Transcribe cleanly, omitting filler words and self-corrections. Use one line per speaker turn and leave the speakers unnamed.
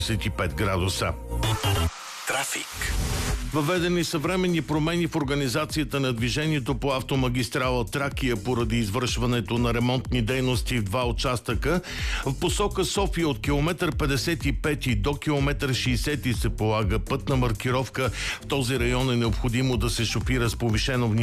45 градуса.
Трафик.
Въведени съвременни промени в организацията на движението по автомагистрала Тракия поради извършването на ремонтни дейности в два участъка. В посока София от километър 55 до километър 60 се полага пътна маркировка. В този район е необходимо да се шофира с повишено внимание